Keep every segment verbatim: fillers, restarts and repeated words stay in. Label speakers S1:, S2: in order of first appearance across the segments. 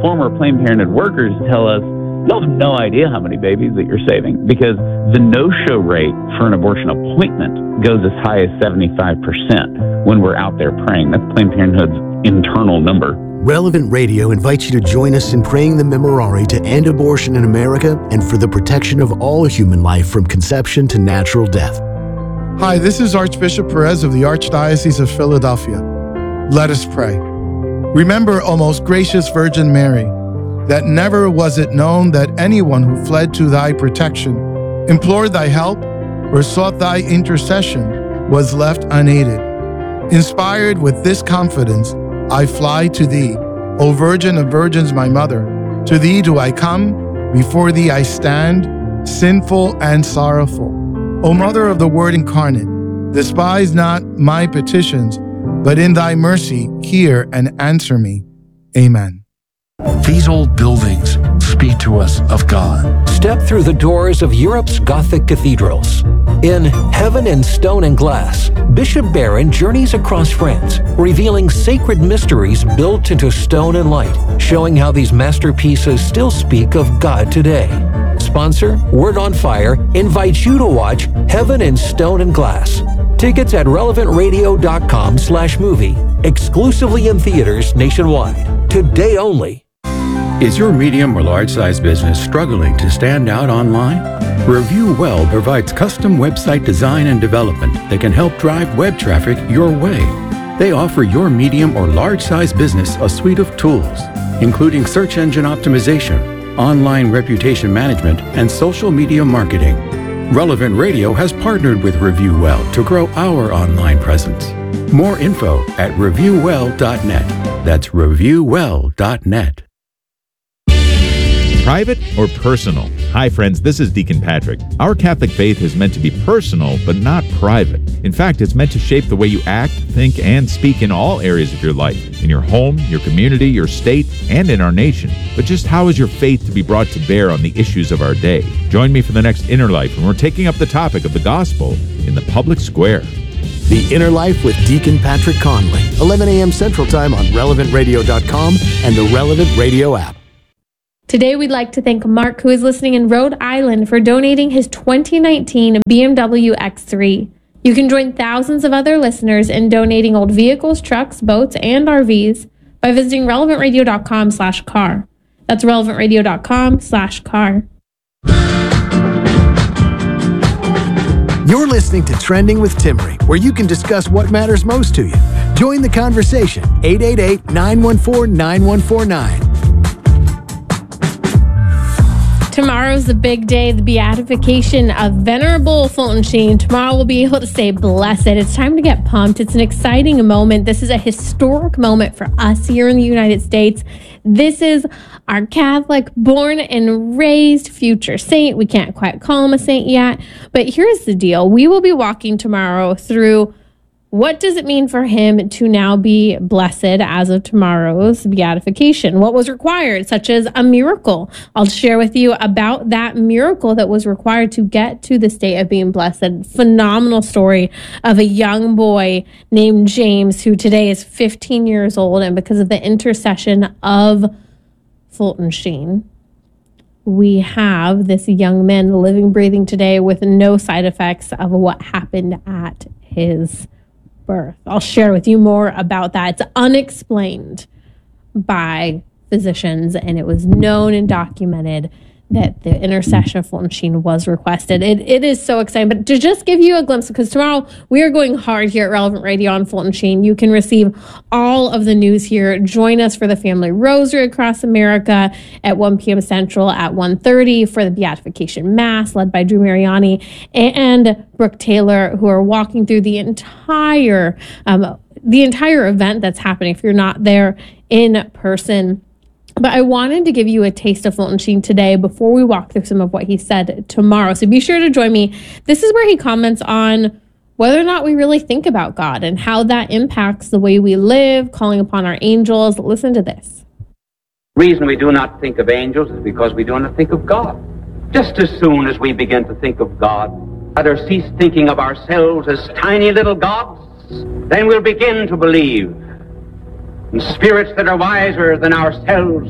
S1: former Planned Parenthood workers tell us, you'll have no idea how many babies that you're saving, because the no-show rate for an abortion appointment goes as high as seventy-five percent when we're out there praying. That's Planned Parenthood's internal number.
S2: Relevant Radio invites you to join us in praying the Memorare to end abortion in America and for the protection of all human life from conception to natural death.
S3: Hi, this is Archbishop Perez of the Archdiocese of Philadelphia. Let us pray. Remember, O most gracious Virgin Mary, that never was it known that anyone who fled to thy protection, implored thy help, or sought thy intercession was left unaided. Inspired with this confidence, I fly to thee, O Virgin of Virgins, my mother. To thee do I come, before thee I stand, sinful and sorrowful. O Mother of the Word incarnate, despise not my petitions, but in thy mercy hear and answer me. Amen.
S4: These old buildings speak to us of God.
S5: Step through the doors of Europe's Gothic cathedrals. In Heaven in Stone and Glass, Bishop Barron journeys across France, revealing sacred mysteries built into stone and light, showing how these masterpieces still speak of God today. Sponsor, Word on Fire, invites you to watch Heaven in Stone and Glass. Tickets at relevant radio dot com slash movie, exclusively in theaters nationwide. Today only.
S6: Is your medium or large-size business struggling to stand out online? Review Well provides custom website design and development that can help drive web traffic your way. They offer your medium or large-size business a suite of tools, including search engine optimization, online reputation management, and social media marketing. Relevant Radio has partnered with Review Well to grow our online presence. More info at review well dot net. That's review well dot net.
S7: Private or personal? Hi friends, this is Deacon Patrick. Our Catholic faith is meant to be personal, but not private. In fact, it's meant to shape the way you act, think, and speak in all areas of your life, in your home, your community, your state, and in our nation. But just how is your faith to be brought to bear on the issues of our day? Join me for the next Inner Life, when we're taking up the topic of the gospel in the public square.
S2: The Inner Life with Deacon Patrick Conley, eleven a.m. Central Time on relevant radio dot com and the Relevant Radio app.
S8: Today, we'd like to thank Mark, who is listening in Rhode Island, for donating his twenty nineteen B M W X three. You can join thousands of other listeners in donating old vehicles, trucks, boats, and R Vs by visiting relevant radio dot com slash car. That's relevant radio dot com slash car.
S2: You're listening to Trending with Timmery, where you can discuss what matters most to you. Join the conversation, eight eight eight, nine one four, nine one four nine.
S8: Tomorrow's the big day, the beatification of Venerable Fulton Sheen. Tomorrow we'll be able to say blessed. It's time to get pumped. It's an exciting moment. This is a historic moment for us here in the United States. This is our Catholic, born and raised future saint. We can't quite call him a saint yet, but here's the deal. We will be walking tomorrow through what does it mean for him to now be blessed as of tomorrow's beatification? What was required, such as a miracle? I'll share with you about that miracle that was required to get to the state of being blessed. Phenomenal story of a young boy named James, who today is fifteen years old, and because of the intercession of Fulton Sheen, we have this young man living, breathing today with no side effects of what happened at his birth. I'll share with you more about that. It's unexplained by physicians, and it was known and documented that the intercession of Fulton Sheen was requested. It, it is so exciting. But to just give you a glimpse, because tomorrow we are going hard here at Relevant Radio on Fulton Sheen. You can receive all of the news here. Join us for the Family Rosary across America at one p.m. Central, at one thirty for the Beatification Mass led by Drew Mariani and Brooke Taylor, who are walking through the entire um, the entire event that's happening if you're not there in person. But I wanted to give you a taste of Fulton Sheen today before we walk through some of what he said tomorrow. So be sure to join me. This is where he comments on whether or not we really think about God and how that impacts the way we live, calling upon our angels. Listen to this.
S9: The reason we do not think of angels is because we do not think of God. Just as soon as we begin to think of God, rather cease thinking of ourselves as tiny little gods, then we'll begin to believe in spirits that are wiser than ourselves,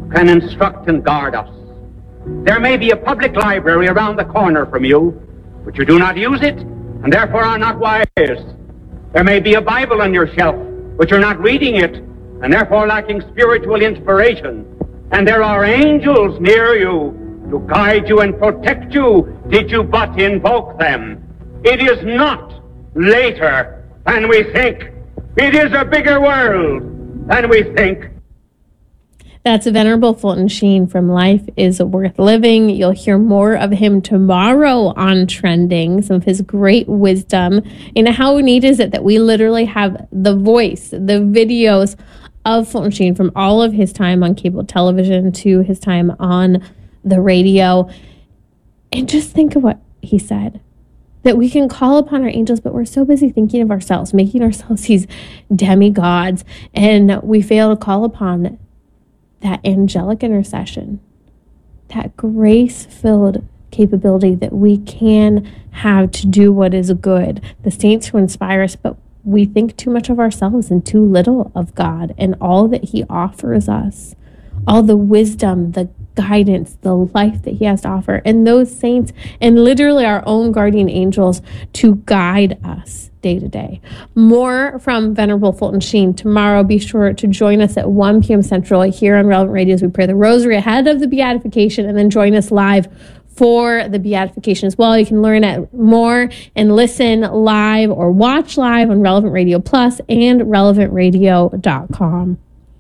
S9: who can instruct and guard us. There may be a public library around the corner from you, but you do not use it, and therefore are not wise. There may be a Bible on your shelf, but you're not reading it, and therefore lacking spiritual inspiration. And there are angels near you to guide you and protect you, did you but invoke them. It is not later than we think. It is a bigger world than we think.
S8: That's Venerable Fulton Sheen from Life is Worth Living. You'll hear more of him tomorrow on Trending, some of his great wisdom, and how neat is it that we literally have the voice, the videos of Fulton Sheen from all of his time on cable television to his time on the radio. And just think of what he said, that we can call upon our angels, but we're so busy thinking of ourselves, making ourselves these demigods, and we fail to call upon that angelic intercession, that grace-filled capability that we can have to do what is good, the saints who inspire us, but we think too much of ourselves and too little of God and all that he offers us, all the wisdom, the guidance, the life that he has to offer, and those saints and literally our own guardian angels to guide us day to day. More from Venerable Fulton Sheen tomorrow. Be sure to join us at one p.m. Central here on Relevant Radio as we pray the rosary ahead of the beatification, and then join us live for the beatification as well. You can learn at more and listen live or watch live on Relevant Radio Plus and relevant radio dot com.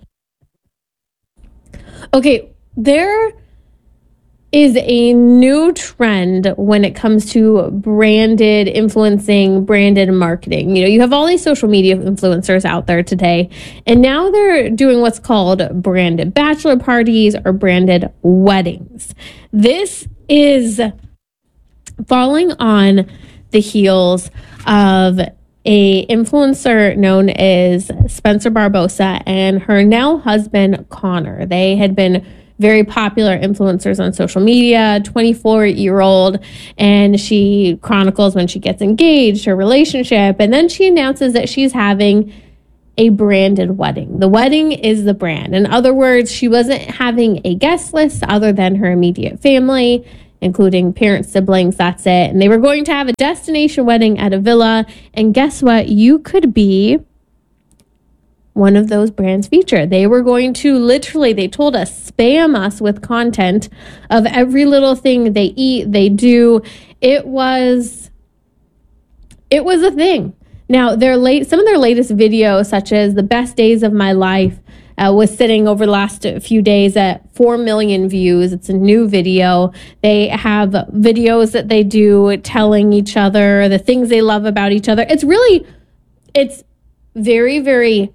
S8: Okay, there is a new trend when it comes to branded influencing, branded marketing. You know, you have all these social media influencers out there today, and now they're doing what's called branded bachelor parties or branded weddings. This is falling on the heels of a influencer known as Spencer Barbosa and her now husband, Connor. They had been very popular influencers on social media, twenty-four-year-old, and she chronicles when she gets engaged, her relationship, and then she announces that she's having a branded wedding. The wedding is the brand. In other words, she wasn't having a guest list other than her immediate family, including parents, siblings, that's it. And they were going to have a destination wedding at a villa, and guess what? You could be one of those brands featured. They were going to literally, they told us, spam us with content of every little thing they eat, they do. It was, it was a thing. Now, their late, some of their latest videos, such as the best days of my life, uh, was sitting over the last few days at four million views. It's a new video. They have videos that they do telling each other the things they love about each other. It's really, it's very, very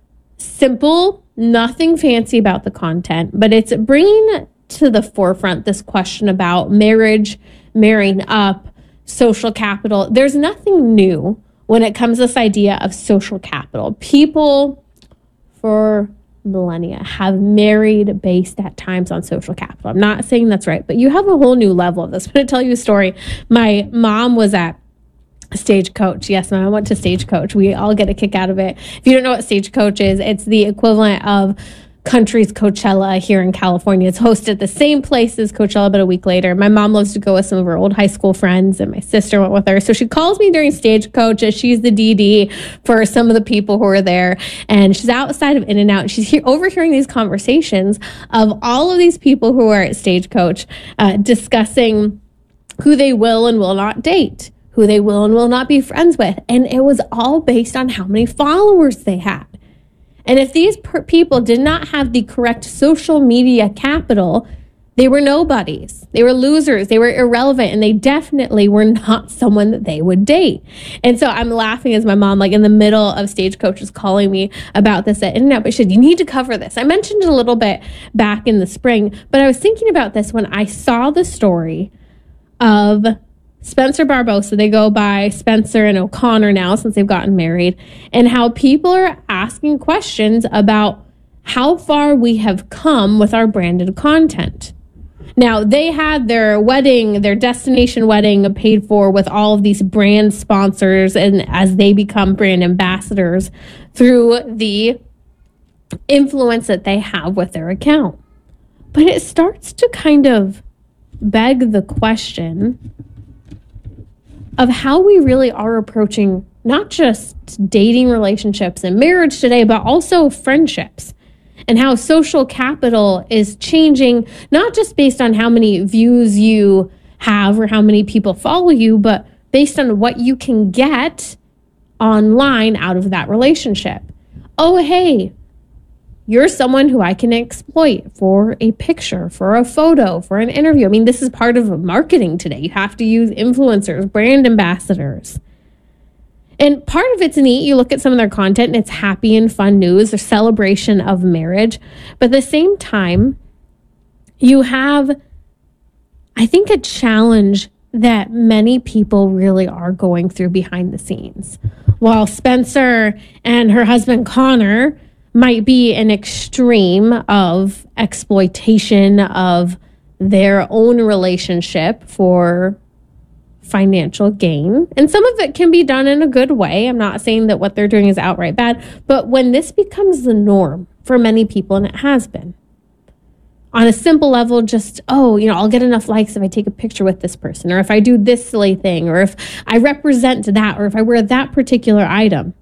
S8: simple, nothing fancy about the content, but it's bringing to the forefront this question about marriage, marrying up, social capital. There's nothing new when it comes to this idea of social capital. People for millennia have married based at times on social capital. I'm not saying that's right, but you have a whole new level of this. I'm going to tell you a story. My mom was at Stagecoach. Yes, my mom went to Stagecoach. We all get a kick out of it. If you don't know what Stagecoach is, it's the equivalent of Country's Coachella here in California. It's hosted at the same place as Coachella, but a week later. My mom loves to go with some of her old high school friends, and my sister went with her. So she calls me during Stagecoach as she's the D D for some of the people who are there. And she's outside of In-N-Out. And she's here overhearing these conversations of all of these people who are at Stagecoach uh, discussing who they will and will not date, who they will and will not be friends with. And it was all based on how many followers they had. And if these per- people did not have the correct social media capital, they were nobodies. They were losers. They were irrelevant. And they definitely were not someone that they would date. And so I'm laughing as my mom, like in the middle of Stagecoach, is calling me about this at In-N-Out. But she said, you need to cover this. I mentioned it a little bit back in the spring, but I was thinking about this when I saw the story of Spencer Barbosa. They go by Spencer and O'Connor now since they've gotten married, and how people are asking questions about how far we have come with our branded content. Now, they had their wedding, their destination wedding paid for with all of these brand sponsors, and as they become brand ambassadors through the influence that they have with their account. But it starts to kind of beg the question of how we really are approaching not just dating relationships and marriage today, but also friendships, and how social capital is changing, not just based on how many views you have or how many people follow you, but based on what you can get online out of that relationship. Oh, hey, you're someone who I can exploit for a picture, for a photo, for an interview. I mean, this is part of marketing today. You have to use influencers, brand ambassadors. And part of it's neat. You look at some of their content and it's happy and fun news or celebration of marriage. But at the same time, you have, I think, a challenge that many people really are going through behind the scenes. While Spencer and her husband Connor might be an extreme of exploitation of their own relationship for financial gain. And some of it can be done in a good way. I'm not saying that what they're doing is outright bad, but when this becomes the norm for many people, and it has been, on a simple level, just, oh, you know, I'll get enough likes if I take a picture with this person, or if I do this silly thing, or if I represent that, or if I wear that particular item.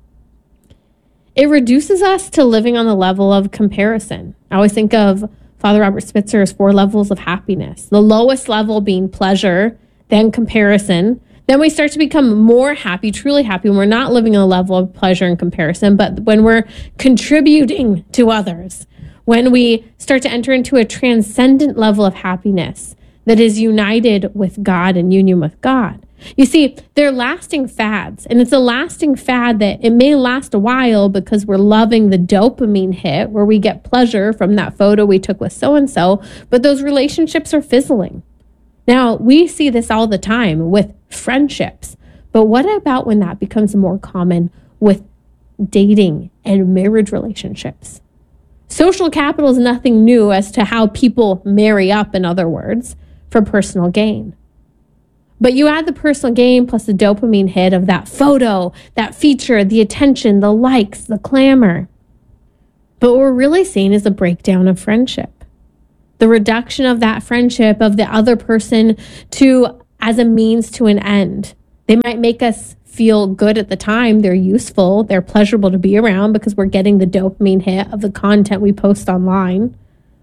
S8: It reduces us to living on the level of comparison. I always think of Father Robert Spitzer's four levels of happiness. The lowest level being pleasure, then comparison. Then we start to become more happy, truly happy, when we're not living on a level of pleasure and comparison, but when we're contributing to others, when we start to enter into a transcendent level of happiness that is united with God and union with God. You see, they're lasting fads, and it's a lasting fad that it may last a while because we're loving the dopamine hit where we get pleasure from that photo we took with so-and-so, but those relationships are fizzling. Now, we see this all the time with friendships, but what about when that becomes more common with dating and marriage relationships? Social capital is nothing new as to how people marry up, in other words, for personal gain. But you add the personal gain plus the dopamine hit of that photo, that feature, the attention, the likes, the clamor. But what we're really seeing is a breakdown of friendship. The reduction of that friendship of the other person to as a means to an end. They might make us feel good at the time. They're useful. They're pleasurable to be around because we're getting the dopamine hit of the content we post online.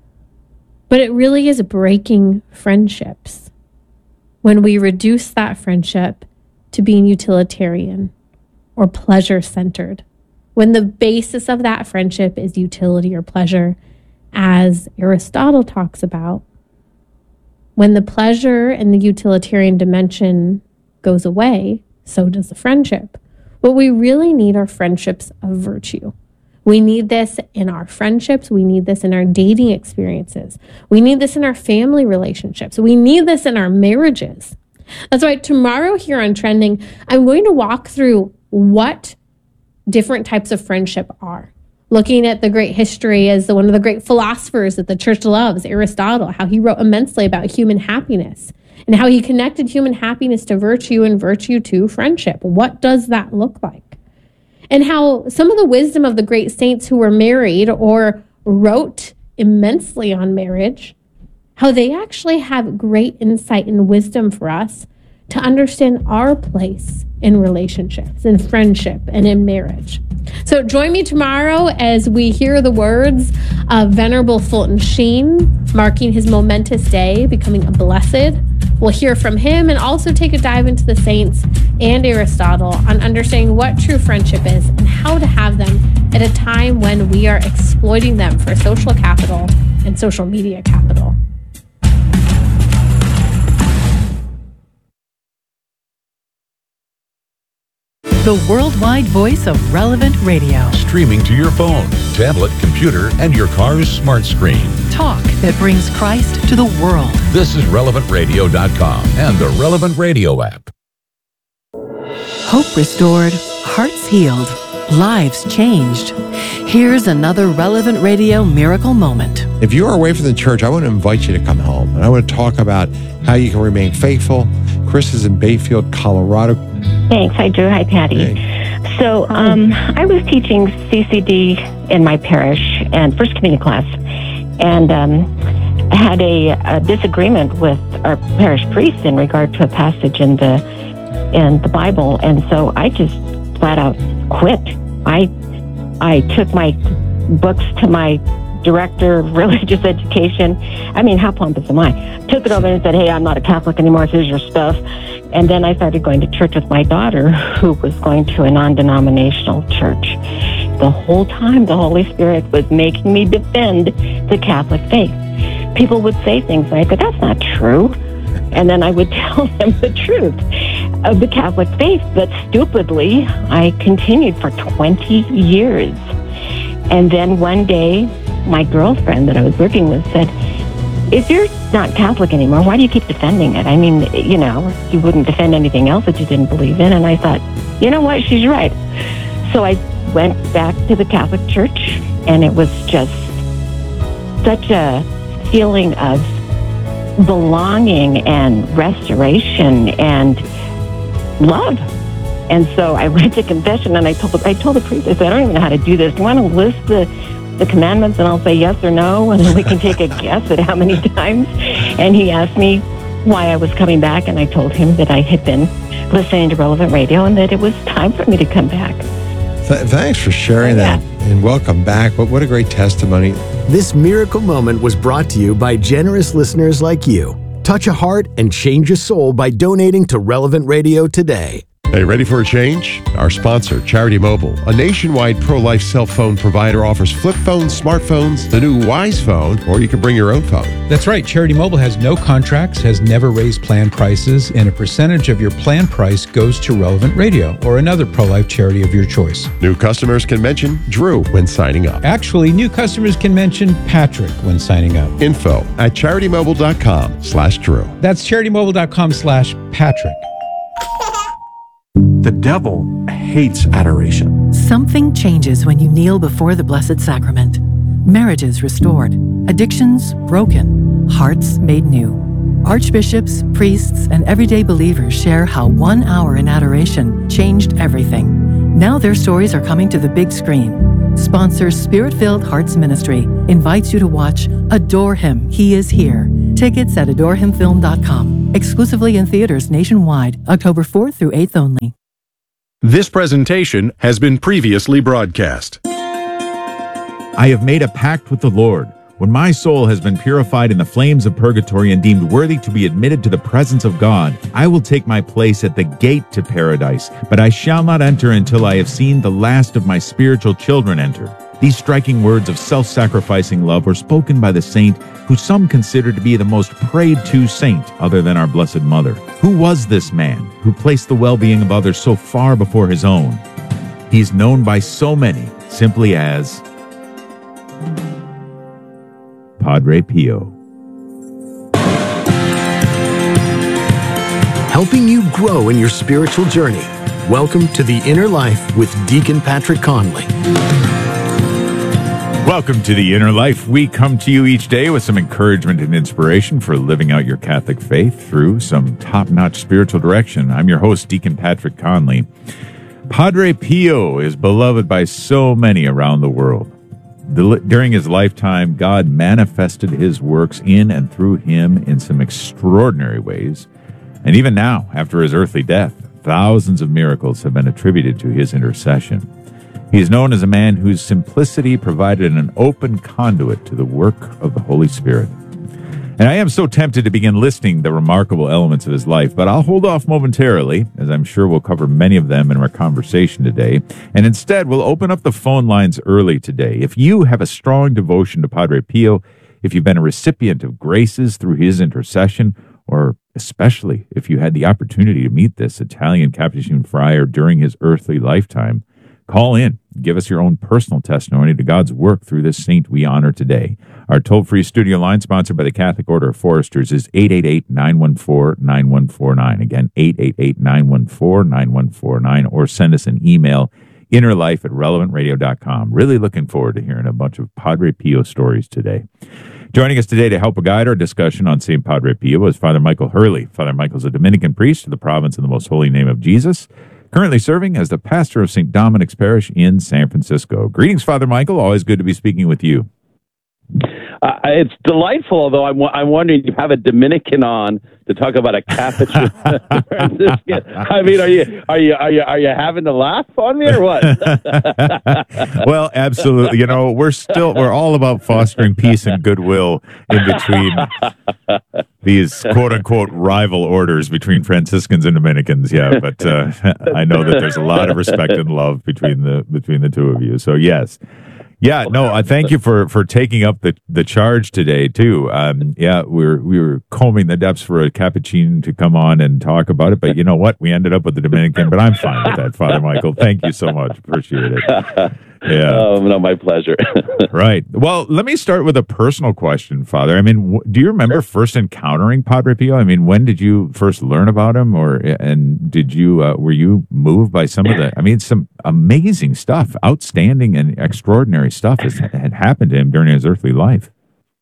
S8: But it really is breaking friendships when we reduce that friendship to being utilitarian or pleasure-centered, when the basis of that friendship is utility or pleasure, as Aristotle talks about. When the pleasure and the utilitarian dimension goes away, so does the friendship. What we really need are friendships of virtue. We need this in our friendships. We need this in our dating experiences. We need this in our family relationships. We need this in our marriages. That's why tomorrow here on Trending, I'm going to walk through what different types of friendship are. Looking at the great history as the, one of the great philosophers that the church loves, Aristotle, how he wrote immensely about human happiness and how he connected human happiness to virtue and virtue to friendship. What does that look like? And how some of the wisdom of the great saints who were married or wrote immensely on marriage, how they actually have great insight and wisdom for us to understand our place in relationships, in friendship, and in marriage. So join me tomorrow as we hear the words of Venerable Fulton Sheen, marking his momentous day, becoming a blessed. We'll hear from him and also take a dive into the saints and Aristotle on understanding what true friendship is and how to have them at a time when we are exploiting them for social capital and social media capital.
S10: The worldwide voice of Relevant Radio.
S11: Streaming to your phone, tablet, computer, and your car's smart screen.
S10: Talk that brings Christ to the world.
S11: This is relevant radio dot com and the Relevant Radio app.
S10: Hope restored, hearts healed, lives changed. Here's another Relevant Radio miracle moment.
S12: If you are away from the church, I want to invite you to come home. And I want to talk about how you can remain faithful. Chris is in Bayfield, Colorado.
S13: Thanks. Hi, Drew. Hi, Patty. Hey. So um, I was teaching C C D in my parish and First Communion class. And um, had a, a disagreement with our parish priest in regard to a passage in the in the Bible, and so I just flat out quit. I I took my books to my director of religious education. I mean, how pompous am I? Took it over and said, "Hey, I'm not a Catholic anymore. Here's your stuff." And then I started going to church with my daughter, who was going to a non-denominational church. The whole time, the Holy Spirit was making me defend the Catholic faith. People would say things, and I'd go, "That's not true." And then I would tell them the truth of the Catholic faith. But stupidly, I continued for twenty years. And then one day, my girlfriend that I was working with said, "If you're not Catholic anymore, why do you keep defending it? I mean, you know, you wouldn't defend anything else that you didn't believe in." And I thought, you know what, she's right. So I went back to the Catholic Church, and it was just such a feeling of belonging and restoration and love. And so I went to confession, and I told the, I told the priest, I said, "I don't even know how to do this. Do you want to list the the commandments, and I'll say yes or no, and then we can take a guess at how many times?" And he asked me why I was coming back, and I told him that I had been listening to Relevant Radio and that it was time for me to come back.
S12: Th- thanks for sharing
S13: yeah.
S12: that, and welcome back. What, what a great testimony.
S2: This miracle moment was brought to you by generous listeners like you. Touch a heart and change a soul by donating to Relevant Radio today.
S14: Hey, ready for a change? Our sponsor, Charity Mobile, a nationwide pro-life cell phone provider, offers flip phones, smartphones, the new Wise Phone, or you can bring your own phone.
S15: That's right. Charity Mobile has no contracts, has never raised plan prices, and a percentage of your plan price goes to Relevant Radio or another pro-life charity of your choice.
S14: New customers can mention Drew when signing up.
S15: Actually, new customers can mention Patrick when signing up.
S14: Info at charitymobile.com slash Drew.
S15: That's charitymobile.com slash Patrick.
S16: The devil hates adoration.
S10: Something changes when you kneel before the Blessed Sacrament. Marriages restored, addictions broken, hearts made new. Archbishops, priests, and everyday believers share how one hour in adoration changed everything. Now their stories are coming to the big screen. Sponsor Spirit-Filled Hearts Ministry invites you to watch Adore Him, He Is Here. Tickets at adore him film dot com. Exclusively in theaters nationwide, October fourth through eighth only.
S17: This presentation has been previously broadcast.
S7: I have made a pact with the Lord. When my soul has been purified in the flames of purgatory and deemed worthy to be admitted to the presence of God, I will take my place at the gate to paradise, but I shall not enter until I have seen the last of my spiritual children enter. These striking words of self-sacrificing love were spoken by the saint who some consider to be the most prayed-to saint other than our Blessed Mother. Who was this man who placed the well-being of others so far before his own? He's known by so many simply as Padre Pio.
S2: Helping you grow in your spiritual journey. Welcome to The Inner Life with Deacon Patrick Conley.
S7: Welcome to The Inner Life. We come to you each day with some encouragement and inspiration for living out your Catholic faith through some top-notch spiritual direction. I'm your host, Deacon Patrick Conley. Padre Pio is beloved by so many around the world. During his lifetime, God manifested his works in and through him in some extraordinary ways. And even now, after his earthly death, thousands of miracles have been attributed to his intercession. He is known as a man whose simplicity provided an open conduit to the work of the Holy Spirit. And I am so tempted to begin listing the remarkable elements of his life, but I'll hold off momentarily, as I'm sure we'll cover many of them in our conversation today. And instead, we'll open up the phone lines early today. If you have a strong devotion to Padre Pio, if you've been a recipient of graces through his intercession, or especially if you had the opportunity to meet this Italian Capuchin friar during his earthly lifetime, call in. Give us your own personal testimony to God's work through this saint we honor today. Our toll-free studio line, sponsored by the Catholic Order of Foresters, is eight eight eight, nine one four, nine one four nine. Again, eight eight eight, nine one four, nine one four nine, or send us an email, innerlife at relevant radio dot com. Really looking forward to hearing a bunch of Padre Pio stories today. Joining us today to help guide our discussion on Saint Padre Pio is Father Michael Hurley. Father Michael's a Dominican priest of the province of the Most Holy Name of Jesus, currently serving as the pastor of Saint Dominic's Parish in San Francisco. Greetings, Father Michael. Always good to be speaking with you.
S18: Uh, it's delightful, although I'm, I'm wondering, you have a Dominican on to talk about a Capuchin Franciscan. I mean, are you are you are you are you having to laugh on me or what?
S7: Well, absolutely. You know, we're still we're all about fostering peace and goodwill in between these quote unquote rival orders between Franciscans and Dominicans. Yeah, but uh, I know that there's a lot of respect and love between the between the two of you. So yes. Yeah, no, I thank you for, for taking up the, the charge today too. Um, yeah, we were we were combing the depths for a Capuchin to come on and talk about it, but you know what? We ended up with the Dominican, but I'm fine with that, Father Michael. Thank you so much. Appreciate it. Yeah.
S18: Oh, no, my pleasure.
S7: Right. Well, let me start with a personal question, Father. I mean, w- do you remember first encountering Padre Pio? I mean, when did you first learn about him, or and did you uh, were you moved by some of the? I mean, some amazing stuff, outstanding and extraordinary stuff has, had happened to him during his earthly life.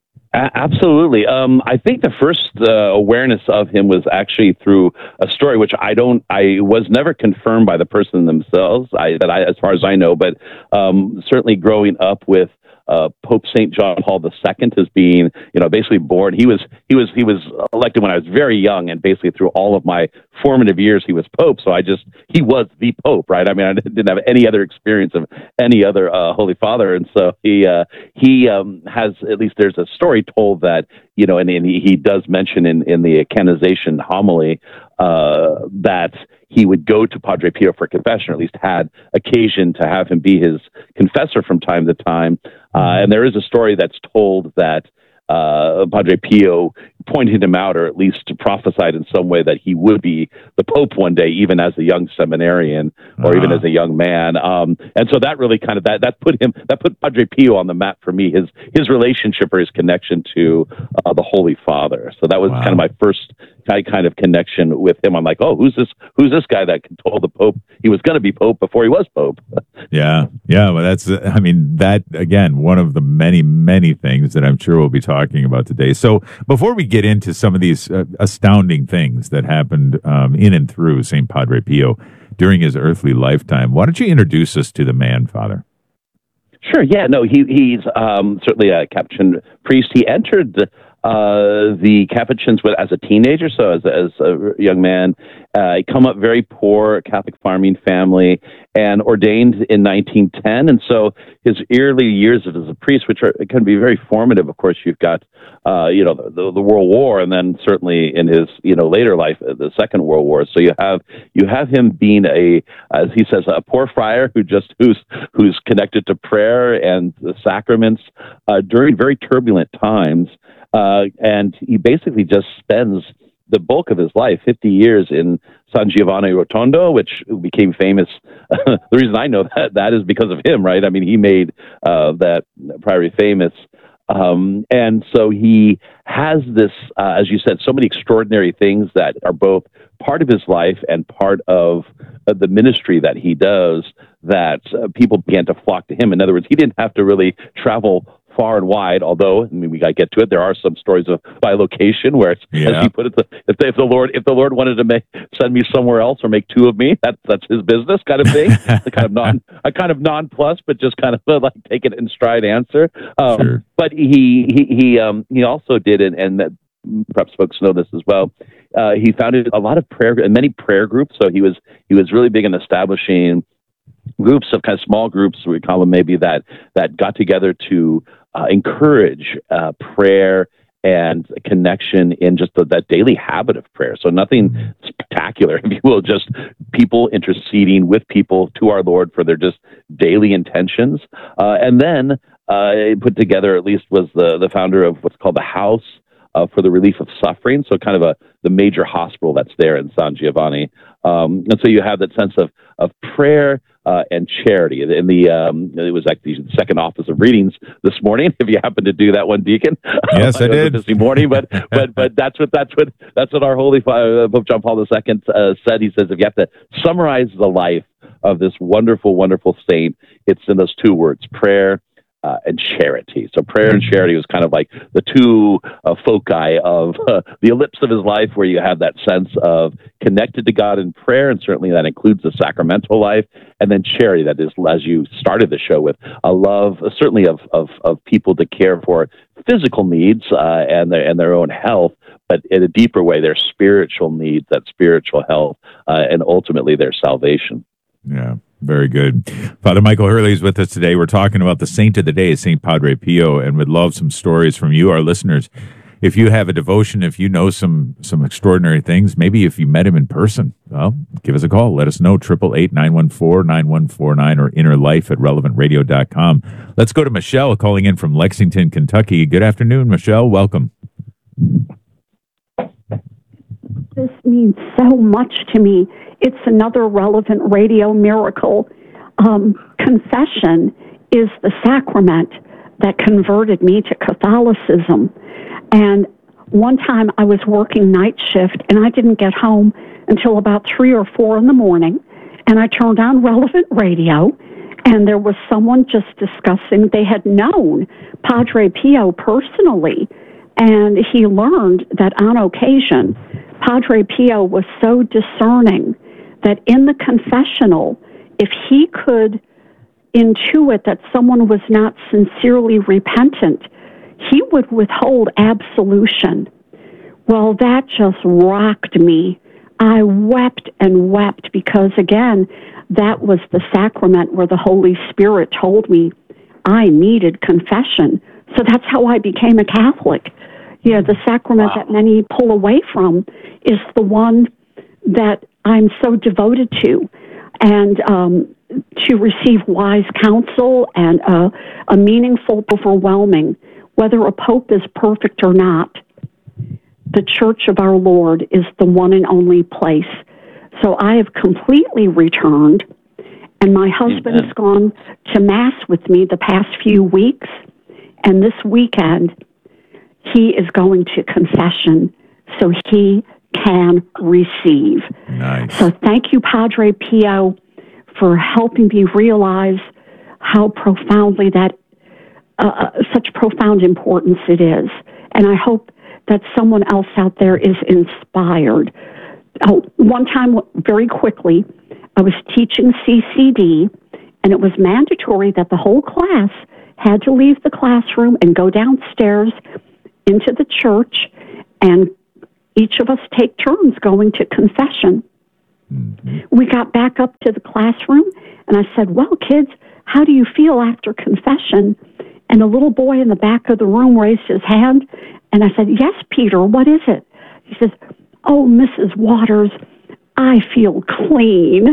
S18: A- absolutely. Um, I think the first uh, awareness of him was actually through a story, which I don't, I was never confirmed by the person themselves, I, that I, as far as I know, but um, certainly growing up with uh, Pope Saint John Paul the Second as being, you know, basically born. He was he was he was elected when I was very young, and basically through all of my formative years, he was Pope. So I just he was the Pope, right? I mean, I didn't have any other experience of any other uh, Holy Father, and so he uh, he um, has at least there's a story told that, you know, and, and he, he does mention in in the canonization homily uh, that he would go to Padre Pio for confession, or at least had occasion to have him be his confessor from time to time. Uh, and there is a story that's told that uh, Padre Pio pointed him out, or at least prophesied in some way, that he would be the Pope one day, even as a young seminarian or uh-huh. even as a young man. Um, and so that really kind of that that put him that put Padre Pio on the map for me. His his relationship or his connection to uh, the Holy Father. So that was wow. kind of my first kind of connection with him. I'm like, oh, who's this? Who's this guy that told the Pope he was going to be Pope before he was Pope?
S7: yeah, yeah. Well, that's I mean that again, one of the many many things that I'm sure we'll be talking about today. So before we get into some of these uh, astounding things that happened um, in and through Saint Padre Pio during his earthly lifetime, why don't you introduce us to the man, Father?
S18: Sure. Yeah. No. He he's um, certainly a Capuchin priest. He entered the, uh, the Capuchins with, as a teenager, so as as a young man. Uh, he come up very poor Catholic farming family and ordained in nineteen ten. And so his early years as a priest, which are can be very formative. Of course, you've got uh, you know the, the, the World War, and then certainly in his you know later life, the Second World War. So you have you have him being a, as he says, a poor friar who just who's who's connected to prayer and the sacraments uh, during very turbulent times, uh, and he basically just spends the bulk of his life, fifty years, in San Giovanni Rotondo, which became famous. The reason I know that that is because of him, right? I mean, he made uh, that priory famous. Um, and so he has this, uh, as you said, so many extraordinary things that are both part of his life and part of uh, the ministry that he does, that uh, people began to flock to him. In other words, he didn't have to really travel far and wide, although I mean we got to get to it. There are some stories of bilocation where, it's,
S7: yeah.
S18: as he put it, if, if the Lord if the Lord wanted to make, send me somewhere else or make two of me, that's that's his business, kind of thing. a kind of non a kind of non-plus, but just kind of like take it in stride answer. Um, sure. But he he he um he also did it, and that perhaps folks know this as well. Uh, he founded a lot of prayer and many prayer groups. So he was he was really big in establishing groups of kind of small groups, we call them maybe, that that got together to uh, encourage uh, prayer and connection in just the, that daily habit of prayer. So nothing spectacular, if you will, just people interceding with people to our Lord for their just daily intentions. Uh, and then uh, put together, at least was the, the founder of what's called the House Uh, for the Relief of Suffering, so kind of a the major hospital that's there in San Giovanni, um, and so you have that sense of of prayer uh, and charity. In the um, it was actually the second office of readings this morning. If you happen to do that one, Deacon,
S7: yes, I, I did.
S18: It was a busy morning, but but but that's what that's what that's what our Holy Father, Pope John Paul the Second uh, said. He says if you have to summarize the life of this wonderful, wonderful saint, it's in those two words: prayer uh, and charity. So prayer and charity was kind of like the two uh, foci of uh, the ellipse of his life, where you have that sense of connected to God in prayer, and certainly that includes the sacramental life, and then charity, that is, as you started the show with, a love uh, certainly of, of, of people to care for physical needs uh, and, their, and their own health, but in a deeper way, their spiritual needs, that spiritual health, uh, and ultimately their salvation.
S7: Yeah, very good. Father Michael Hurley is with us today. We're talking about the saint of the day, Saint Padre Pio, and would love some stories from you, our listeners. If you have a devotion, if you know some some extraordinary things, maybe if you met him in person, well, give us a call. Let us know, eight eight eight, nine one four, nine one four nine or innerlife at relevant radio dot com. Let's go to Michelle calling in from Lexington, Kentucky. Good afternoon, Michelle. Welcome.
S19: This means so much to me. It's another relevant radio miracle. Um, confession is the sacrament that converted me to Catholicism. And one time I was working night shift and I didn't get home until about three or four in the morning. And I turned on relevant radio and there was someone just discussing, they had known Padre Pio personally. And he learned that on occasion, Padre Pio was so discerning that in the confessional, if he could intuit that someone was not sincerely repentant, he would withhold absolution. Well, that just rocked me. I wept and wept because, again, that was the sacrament where the Holy Spirit told me I needed confession. So that's how I became a Catholic. Yeah, the sacrament wow. that many pull away from is the one that I'm so devoted to. And um, to receive wise counsel and uh, a meaningful, overwhelming, whether a pope is perfect or not, the Church of our Lord is the one and only place. So I have completely returned, and my husband's Amen. Gone to Mass with me the past few weeks, and this weekend he is going to confession so he can receive.
S7: Nice.
S19: So thank you, Padre Pio, for helping me realize how profoundly that, uh, such profound importance it is. And I hope that someone else out there is inspired. Oh, one time, very quickly, I was teaching C C D, and it was mandatory that the whole class had to leave the classroom and go downstairs into the church, and each of us take turns going to confession. Mm-hmm. We got back up to the classroom, and I said, well, kids, how do you feel after confession? And a little boy in the back of the room raised his hand, and I said, yes, Peter, what is it? He says, oh, Missus Waters, I feel clean.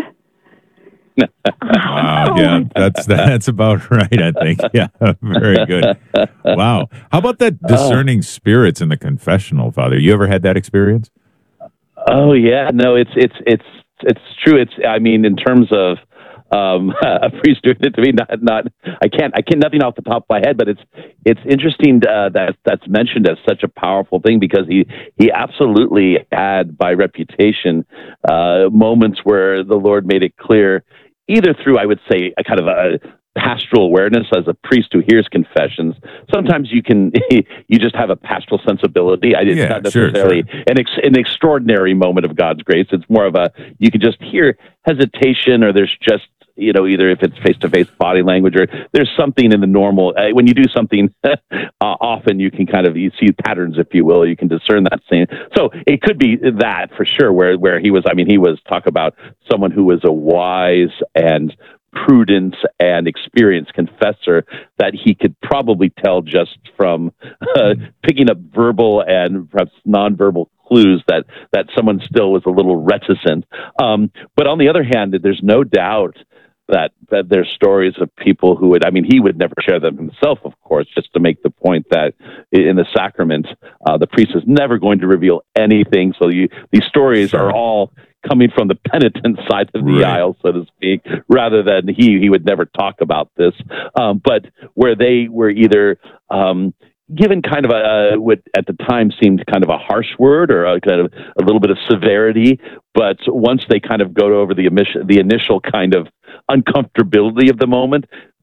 S7: Wow, yeah, that's that's about right, I think. Yeah, very good. Wow. How about that discerning spirits in the confessional, Father? You ever had that experience?
S18: Oh yeah, no, it's it's it's it's true. It's I mean, in terms of um, a priest doing it to me, not not I can't I can't nothing off the top of my head, but it's it's interesting uh, that that's mentioned as such a powerful thing, because he he absolutely had, by reputation, uh, moments where the Lord made it clear, either through, I would say, a kind of a pastoral awareness as a priest who hears confessions. Sometimes you can, you just have a pastoral sensibility. I It's
S7: yeah,
S18: not necessarily
S7: sure, sure.
S18: An, ex, an extraordinary moment of God's grace. It's more of a, you can just hear hesitation, or there's just, you know, either if it's face-to-face body language, or there's something in the normal, uh, when you do something uh, often, you can kind of, you see patterns, if you will, you can discern that thing. So it could be that for sure, where, where he was, I mean, he was, talk about someone who was a wise and prudent and experienced confessor, that he could probably tell just from uh, picking up verbal and perhaps nonverbal clues that, that someone still was a little reticent. Um, but on the other hand, there's no doubt that that there's stories of people who would, I mean, he would never share them himself, of course, just to make the point that in the sacrament, uh, the priest is never going to reveal anything. So you, these stories sure. are all coming from the penitent side of the right. aisle, so to speak, rather than he, he would never talk about this. Um, but where they were either, um, given kind of a, what at the time seemed kind of a harsh word, or a kind of a little bit of severity, but once they kind of go over the, emission, the initial kind of uncomfortability of the moment,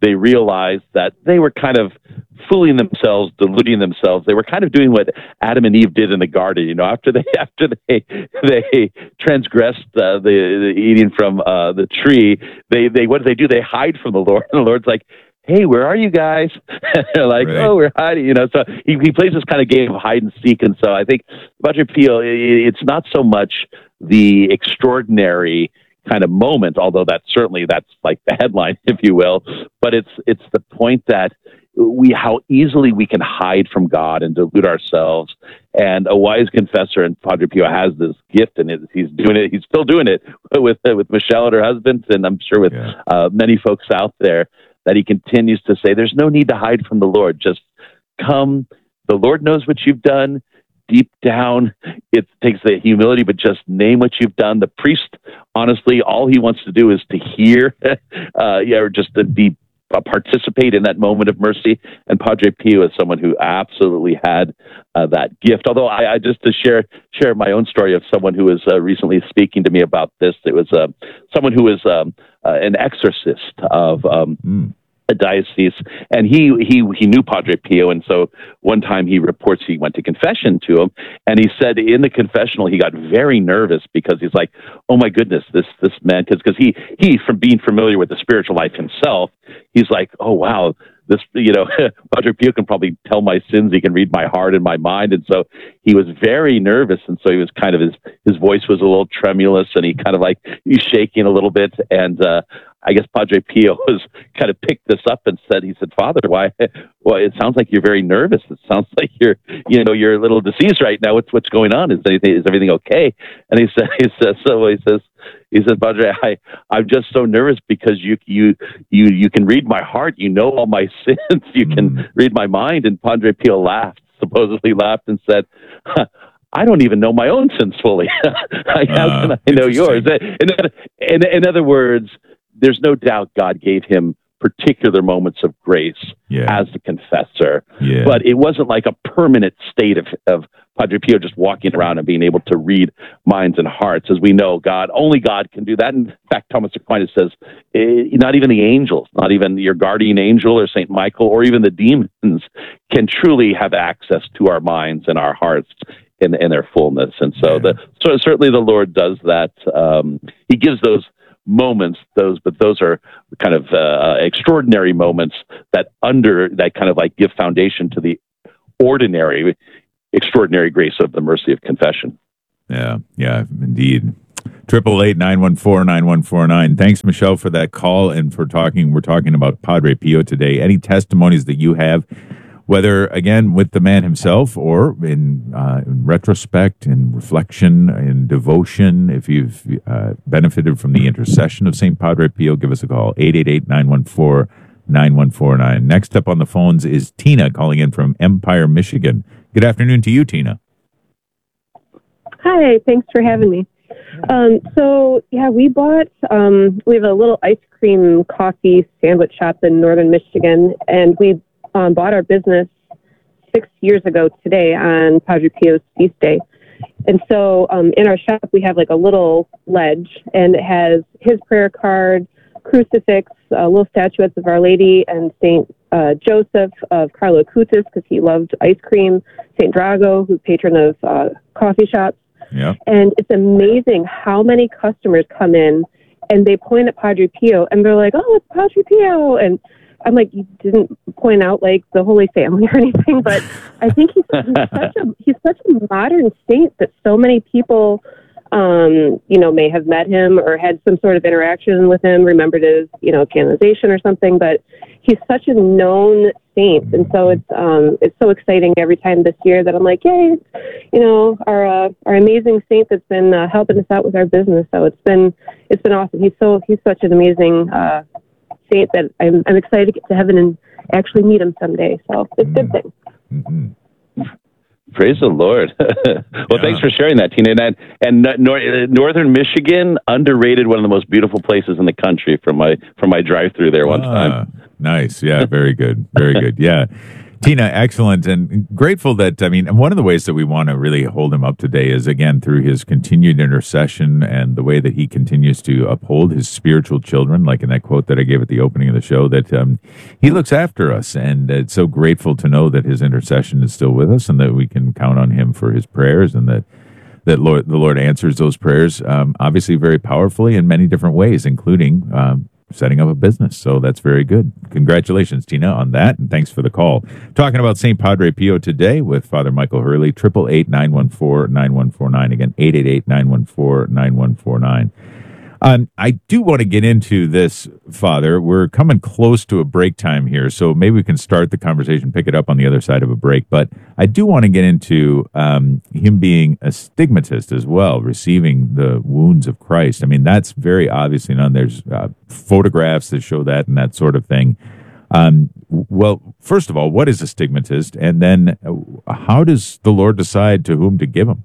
S18: they realized that they were kind of fooling themselves, deluding themselves. They were kind of doing what Adam and Eve did in the garden. You know, after they after they they transgressed uh, the, the eating from uh, the tree, they they what do they do? They hide from the Lord, and the Lord's like, "Hey, where are you guys?" They're like, right. "Oh, we're hiding." You know, so he, he plays this kind of game of hide and seek, and so I think Padre Pio, it's not so much the extraordinary kind of moment, although that's certainly that's like the headline, if you will, but it's it's the point that we how easily we can hide from God and delude ourselves. And a wise confessor, and Padre Pio has this gift, and it, he's doing it. He's still doing it with with Michelle and her husband, and I'm sure with yeah. uh, many folks out there. That he continues to say, "There's no need to hide from the Lord. Just come. The Lord knows what you've done." Deep down, it takes the humility, but just name what you've done. The priest, honestly, all he wants to do is to hear, uh, yeah, or just to be uh, participate in that moment of mercy. And Padre Pio is someone who absolutely had uh, that gift. Although I, I just to share share my own story of someone who was uh, recently speaking to me about this. It was uh, someone who was um, uh, an exorcist of. Um, mm. A diocese, and he he he knew Padre Pio, and so one time he reports he went to confession to him, and he said in the confessional he got very nervous because he's like, oh my goodness, this this man, because because he he from being familiar with the spiritual life himself, he's like, oh wow, this, you know, Padre Pio can probably tell my sins, he can read my heart and my mind, and so he was very nervous, and so he was kind of his his voice was a little tremulous, and he kind of like he's shaking a little bit, and uh I guess Padre Pio was kind of picked this up and said, he said, "Father, why? Well, it sounds like you're very nervous. It sounds like you're, you know, you're a little diseased right now. What's what's going on? Is anything is everything okay?" And he said, he says, so he says, he said, "Padre, I I'm just so nervous because you you you you can read my heart. You know all my sins. You can mm. read my mind." And Padre Pio laughed, supposedly laughed, and said, huh, "I don't even know my own sins fully. How can uh, I know yours?" In, in, in other words, there's no doubt God gave him particular moments of grace yeah. as the confessor, yeah. but it wasn't like a permanent state of, of Padre Pio just walking around and being able to read minds and hearts. As we know, God, only God can do that. In fact, Thomas Aquinas says, eh, not even the angels, not even your guardian angel or Saint Michael or even the demons can truly have access to our minds and our hearts in, in their fullness. And so, yeah. the, so certainly the Lord does that. Um, he gives those moments, those, but those are kind of uh, extraordinary moments that under that kind of like give foundation to the ordinary, extraordinary grace of the mercy of confession.
S7: Yeah, yeah, indeed. Triple eight nine one four nine one four nine. Thanks, Michelle, for that call and for talking. We're talking about Padre Pio today. Any testimonies that you have, whether, again, with the man himself or in, uh, in retrospect, in reflection, in devotion, if you've uh, benefited from the intercession of Saint Padre Pio, give us a call, eight eight eight nine one four nine one four nine. Next up on the phones is Tina calling in from Empire, Michigan. Good afternoon to you, Tina.
S20: Hi, thanks for having me. Um, so, yeah, we bought, um, we have a little ice cream coffee sandwich shop in northern Michigan, and we Um, bought our business six years ago today on Padre Pio's feast day. And so um, in our shop, we have like a little ledge, and it has his prayer card, crucifix, uh, little statuettes of Our Lady and Saint uh, Joseph of Carlo Acutis, because he loved ice cream, Saint Drago, who's patron of uh, coffee shops.
S7: Yeah.
S20: And it's amazing how many customers come in and they point at Padre Pio and they're like, "Oh, it's Padre Pio." And I'm like, you didn't point out like the Holy Family or anything, but I think he's, he's such a he's such a modern saint that so many people, um, you know, may have met him or had some sort of interaction with him, remembered his, you know, canonization or something. But he's such a known saint, and so it's um, it's so exciting every time this year that I'm like, yay, you know, our uh, our amazing saint that's been uh, helping us out with our business. So it's been it's been awesome. He's so he's such an amazing. Uh, that I'm, I'm excited to get to heaven and actually meet him someday. So it's a good thing.
S7: Mm-hmm.
S18: Praise the Lord. well, yeah. Thanks for sharing that, Tina. And, and nor- northern Michigan, underrated, one of the most beautiful places in the country from my from my drive through there one
S7: ah,
S18: time.
S7: Nice. Yeah, very good. Very good. Yeah. Tina, excellent, and grateful that, I mean, one of the ways that we want to really hold him up today is, again, through his continued intercession and the way that he continues to uphold his spiritual children, like in that quote that I gave at the opening of the show, that um, he looks after us, and it's so grateful to know that his intercession is still with us and that we can count on him for his prayers, and that that Lord, the Lord answers those prayers, um, obviously very powerfully in many different ways, including um, setting up a business. So that's very good. Congratulations, Tina, on that, and thanks for the call. Talking about Saint Padre Pio today with Father Michael Hurley, eight eight eight, nine one four, nine one four nine. Again, eight eight eight, nine one four, nine one four nine. Um, I do want to get into this, Father. We're coming close to a break time here, so maybe we can start the conversation, pick it up on the other side of a break. But I do want to get into um, him being a stigmatist as well, receiving the wounds of Christ. I mean, that's very obviously known. There's uh, photographs that show that and that sort of thing. Um, well, first of all, what is a stigmatist? And then uh, how does the Lord decide to whom to give them?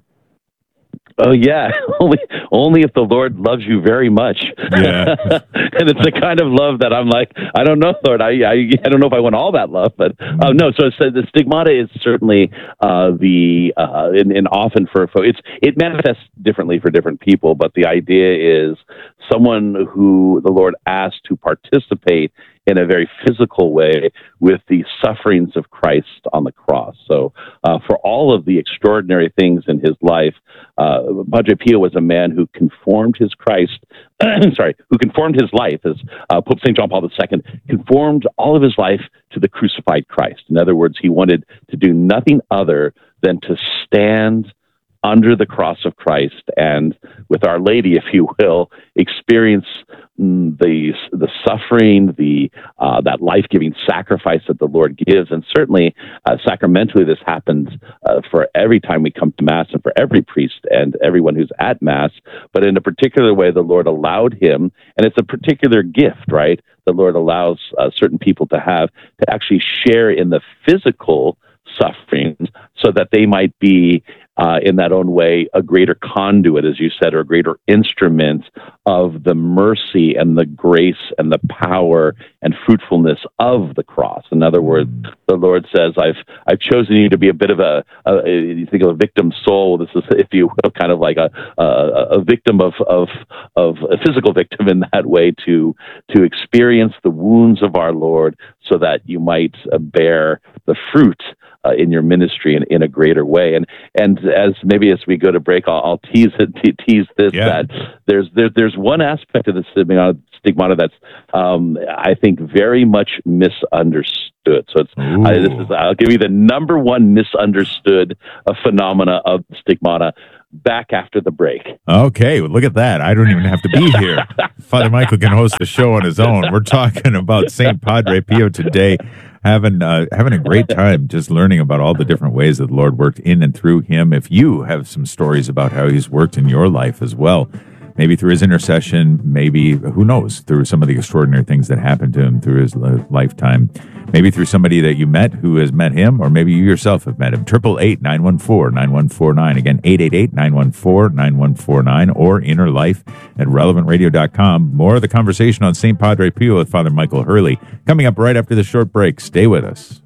S18: Oh yeah, only only if the Lord loves you very much.
S7: Yeah,
S18: and it's the kind of love that I'm like, I don't know, Lord, I I, I don't know if I want all that love, but uh, no. So, so the stigmata is certainly uh, the uh, and, and often for for it's it manifests differently for different people, but the idea is someone who the Lord asked to participate in a very physical way with the sufferings of Christ on the cross. So uh, for all of the extraordinary things in his life, uh, Padre Pio was a man who conformed his Christ, sorry, who conformed his life, as uh, Pope Saint John Paul the Second conformed all of his life to the crucified Christ. In other words, he wanted to do nothing other than to stand under the cross of Christ and, with Our Lady, if you will, experience mm, the the suffering, the uh, that life-giving sacrifice that the Lord gives. And certainly, uh, sacramentally, this happens uh, for every time we come to Mass and for every priest and everyone who's at Mass. But in a particular way, the Lord allowed him, and it's a particular gift, right? The Lord allows uh, certain people to have, to actually share in the physical sufferings so that they might be uh, in that own way a greater conduit, as you said, or a greater instrument of the mercy and the grace and the power and fruitfulness of the cross. In other words, the Lord says, I've I've chosen you to be a bit of a, a, a you think of a victim soul. This is, if you will, kind of like a a, a victim of, of of a physical victim in that way, to to experience the wounds of our Lord so that you might uh, bear the fruit Uh, in your ministry in, in a greater way. And and as maybe as we go to break, I'll, I'll tease it, te- tease this, yeah. that there's there, there's one aspect of the stigmata, stigmata that's, um, I think, very much misunderstood. So it's, I, this is, I'll give you the number one misunderstood uh, phenomena of stigmata back after the break.
S7: Okay, well, look at that. I don't even have to be here. Father Michael can host the show on his own. We're talking about Saint Padre Pio today. Having uh, having a great time just learning about all the different ways that the Lord worked in and through him. If you have some stories about how he's worked in your life as well, maybe through his intercession, maybe, who knows, through some of the extraordinary things that happened to him through his lifetime, maybe through somebody that you met who has met him, or maybe you yourself have met him. eight eight eight, nine one four, nine one four nine. Again, eight eight eight, nine one four, nine one four nine, or inner life at relevant radio dot com. More of the conversation on Saint Padre Pio with Father Michael Hurley coming up right after the short break. Stay with us.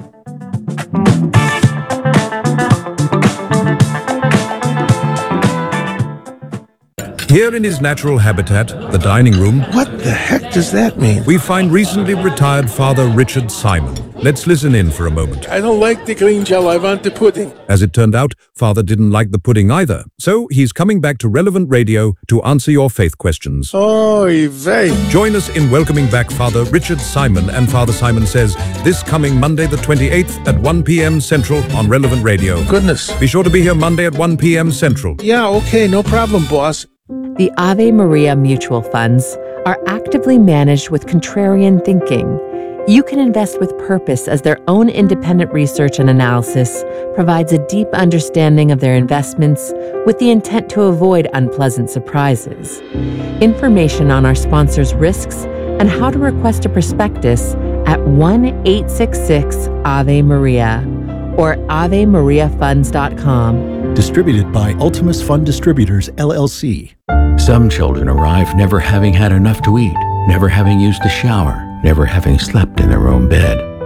S21: Here in his natural habitat, the dining room...
S22: What the heck does that mean?
S21: ...we find recently retired Father Richard Simon. Let's listen in for a moment.
S22: I don't like the green gel, I want the pudding.
S21: As it turned out, Father didn't like the pudding either. So he's coming back to Relevant Radio to answer your faith questions.
S22: Oy vey.
S21: Join us in welcoming back Father Richard Simon and Father Simon Says this coming Monday the twenty-eighth at one p.m. Central on Relevant Radio.
S22: Goodness.
S21: Be sure to be here Monday at one p.m. Central.
S22: Yeah, okay, no problem, boss.
S23: The Ave Maria mutual funds are actively managed with contrarian thinking. You can invest with purpose, as their own independent research and analysis provides a deep understanding of their investments with the intent to avoid unpleasant surprises. Information on our sponsors' risks and how to request a prospectus at one eight six six Ave Maria or ave maria funds dot com.
S24: Distributed by Ultimus Fund Distributors, L L C.
S6: Some children arrive never having had enough to eat, never having used a shower, never having slept in their own bed.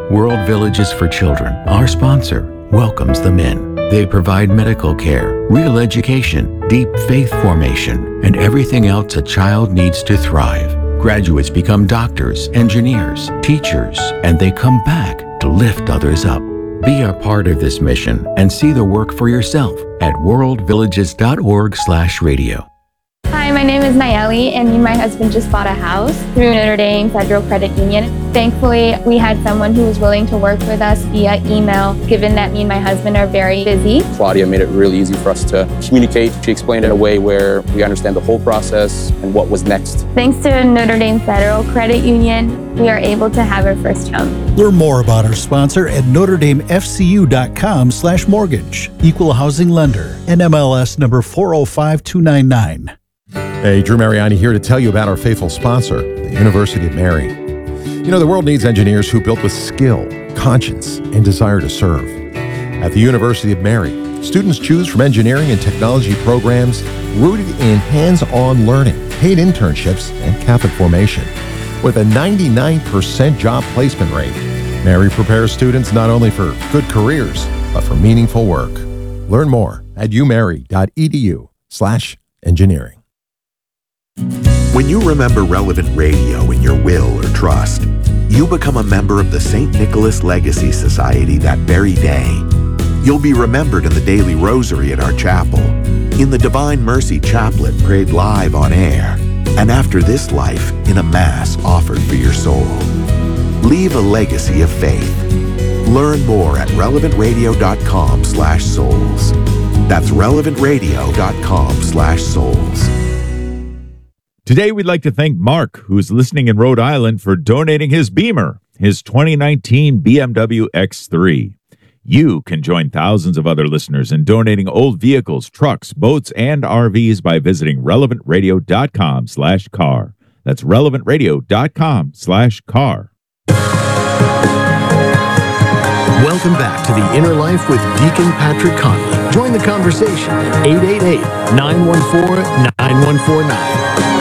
S6: World Villages for Children, our sponsor, welcomes them in. They provide medical care, real education, deep faith formation, and everything else a child needs to thrive. Graduates become doctors, engineers, teachers, and they come back to lift others up. Be a part of this mission and see the work for yourself at world villages dot org slash radio.
S1: Hi, my name is Nayeli, and me and my husband just bought a house through Notre Dame Federal Credit Union. Thankfully, we had someone who was willing to work with us via email, given that me and my husband are very busy.
S3: Claudia made it really easy for us to communicate. She explained it in a way where we understand the whole process and what was next.
S1: Thanks to Notre Dame Federal Credit Union, we are able to have our first home.
S24: Learn more about our sponsor at notre dame f c u dot com slash mortgage. Equal housing lender. N M L S number four oh five two nine nine.
S14: Hey, Drew Mariani here to tell you about our faithful sponsor, the University of Mary. You know, the world needs engineers who build with skill, conscience, and desire to serve. At the University of Mary, students choose from engineering and technology programs rooted in hands-on learning, paid internships, and Catholic formation. With a ninety-nine percent job placement rate, Mary prepares students not only for good careers, but for meaningful work. Learn more at u mary dot e d u slash engineering.
S4: When you remember Relevant Radio in your will or trust, you become a member of the Saint Nicholas Legacy Society that very day. You'll be remembered in the daily rosary at our chapel, in the Divine Mercy Chaplet prayed live on air, and after this life in a Mass offered for your soul. Leave a legacy of faith. Learn more at relevant radio dot com slash souls. That's relevant radio dot com slash souls.
S7: Today, we'd like to thank Mark, who's listening in Rhode Island, for donating his Beamer, his twenty nineteen B M W X three. You can join thousands of other listeners in donating old vehicles, trucks, boats, and R Vs by visiting relevant radio dot com slash car. That's relevant radio dot com slash car.
S2: Welcome back to The Inner Life with Deacon Patrick Conley. Join the conversation at eight eight eight, nine one four, nine one four nine.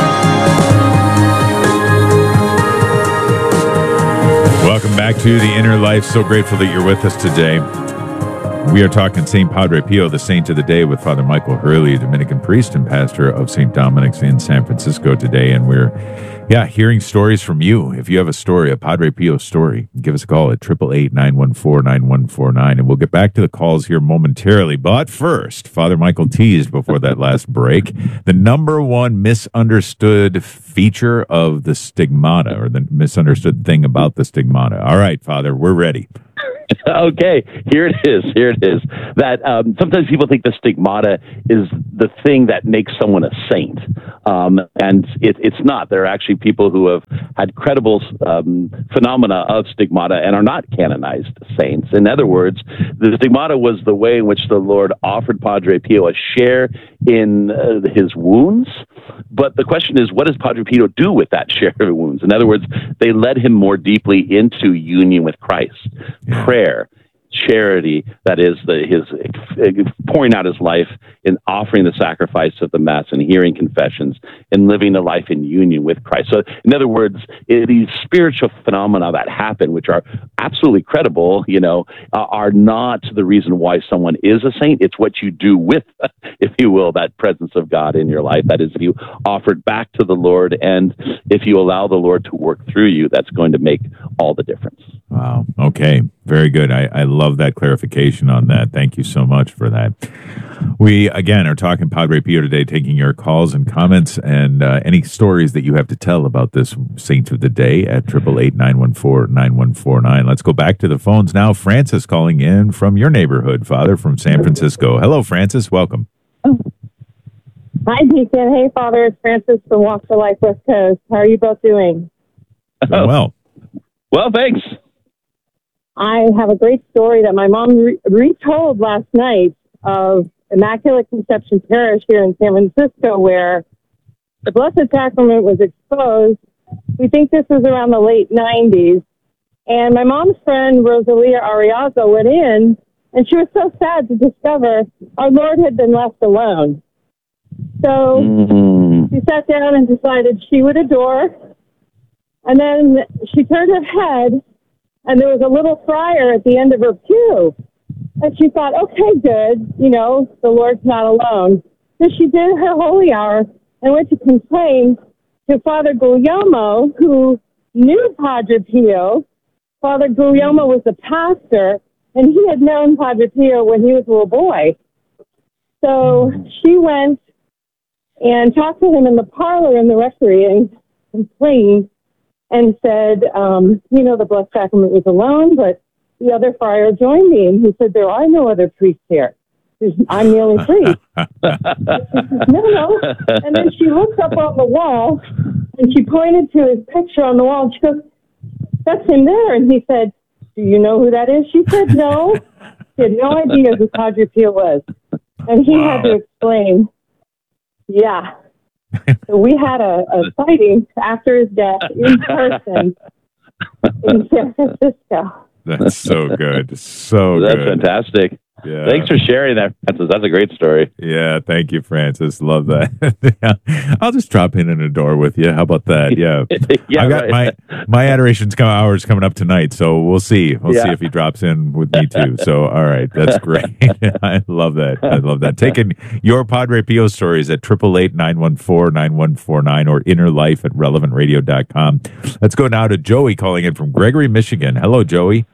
S7: Welcome back to The Inner Life. So grateful that you're with us today. We are talking Saint Padre Pio, the saint of the day, with Father Michael Hurley, Dominican priest and pastor of Saint Dominic's in San Francisco today. And we're, yeah, hearing stories from you. If you have a story, a Padre Pio story, give us a call at eight eight eight, nine one four, nine one four nine. And we'll get back to the calls here momentarily. But first, Father Michael teased before that last break, the number one misunderstood feature of the stigmata, or the misunderstood thing about the stigmata. All right, Father, we're ready.
S18: Okay, here it is. Here it is. That um, sometimes people think the stigmata is the thing that makes someone a saint, um, and it, it's not. There are actually people who have had credible um, phenomena of stigmata and are not canonized saints. In other words, the stigmata was the way in which the Lord offered Padre Pio a share in uh, his wounds. But the question is, what does Padre Pio do with that share of wounds? In other words, they led him more deeply into union with Christ. Prayer, charity, that is the, his pouring out his life in offering the sacrifice of the Mass and hearing confessions and living a life in union with Christ. So, in other words, it, these spiritual phenomena that happen, which are absolutely credible, you know, uh, are not the reason why someone is a saint. It's what you do with, if you will, that presence of God in your life. That is, if you offer it back to the Lord and if you allow the Lord to work through you, that's going to make all the difference.
S7: Wow. Okay. Very good. I, I love that clarification on that. Thank you so much for that. We, again, are talking Padre Pio today, taking your calls and comments and uh, any stories that you have to tell about this saint of the day at eight eight eight, nine one four, nine one four nine. Let's go back to the phones now. Francis calling in from your neighborhood, Father, from San Francisco. Hello, Francis. Welcome.
S5: Hi, Deacon. Hey, Father. It's Francis from Walk for Life West Coast. How are you both doing?
S7: Oh, well.
S18: Well, thanks.
S5: I have a great story that my mom re- retold last night of Immaculate Conception Parish here in San Francisco, where the Blessed Sacrament was exposed. We think this was around the late nineties. And my mom's friend, Rosalia Arriaga, went in, and she was so sad to discover our Lord had been left alone. So mm-hmm. she sat down and decided she would adore. And then she turned her head, and there was a little friar at the end of her pew. And she thought, okay, good, you know, the Lord's not alone. So she did her holy hour and went to complain to Father Guglielmo, who knew Padre Pio. Father Guglielmo was a pastor, and he had known Padre Pio when he was a little boy. So she went and talked to him in the parlor in the rectory and complained and said, um, you know, the Blessed Sacrament was alone, but the other friar joined me. And he said, there are no other priests here. I'm the only priest. no, no. And then she looked up on the wall, and she pointed to his picture on the wall, and she goes, that's him there. And he said, do you know who that is? She said, no. She had no idea who Padre Pio was. And he wow. had to explain, yeah. So we had a, a sighting after his death in person in San Francisco.
S7: That's so good. So
S18: That's
S7: good.
S18: fantastic.
S7: Yeah.
S18: Thanks for sharing that, Francis. That's a great story.
S7: Yeah, thank you, Francis. Love that. I'll just drop in in a door with you. How about that? Yeah.
S18: yeah
S7: I've got
S18: right.
S7: my my adorations come hours coming up tonight, so we'll see. We'll
S18: Yeah.
S7: see if he drops in with me too. So, all right, that's great. I love that. I love that. Taking your Padre Pio stories at eight eight eight, nine one four, nine one four nine or inner life at relevant radio dot com. Let's go now to Joey calling in from Gregory, Michigan. Hello, Joey.